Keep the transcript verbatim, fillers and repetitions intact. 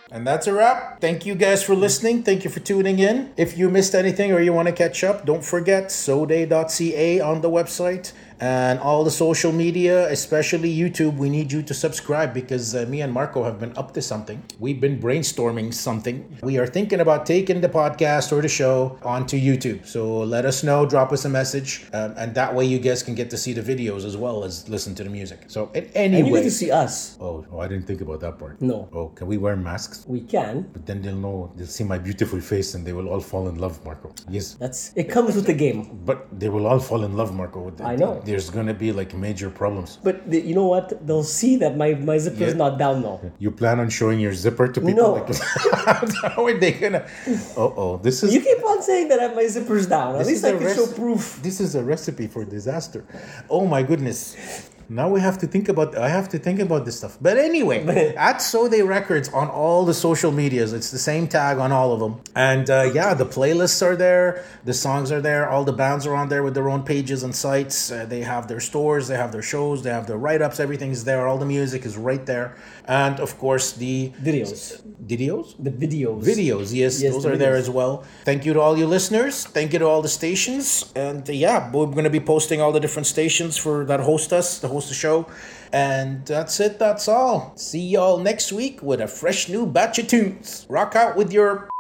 And that's a wrap. Thank you guys for listening. Thank you for tuning in. If you missed anything or you want to catch up, don't forget soday dot c a on the website and all the social media, especially YouTube. We need you to subscribe because uh, me and Marco have been up to something. We've been brainstorming something. We are thinking about taking the podcast or the show onto YouTube. So let us know, drop us a message, um, and that way you guys can get to see the videos as well as listen to the music. So in any And you way, get to see us. oh, oh, I didn't think about that part. No. Oh, can we wear masks? We can. But then they'll know, they'll see my beautiful face and they will all fall in love, Marco. Yes. That's it comes with the game. But they will all fall in love, Marco. I know. There's going to be like major problems. But the, you know what? They'll see that my, my zipper is Yeah. not down now. You plan on showing your zipper to people? No. Like, how are they going to... Uh-oh. This is... You keep on saying that my zipper's down. At this least is I a can rec- show proof. This is a recipe for disaster. Oh my goodness. Now we have to think about, I have to think about this stuff. But anyway, at Soday Records on all the social medias, it's the same tag on all of them. And uh, yeah, the playlists are there, the songs are there, all the bands are on there with their own pages and sites. Uh, they have their stores, they have their shows, they have their write-ups, everything's there, all the music is right there. And of course the... Videos. Videos? The videos. Videos, yes, Yes, those the are there videos. as well. Thank you to all you listeners. Thank you to all the stations. And uh, yeah, we're going to be posting all the different stations for that host us, that host the show. And that's it, that's all. See y'all next week with a fresh new batch of tunes. Rock out with your...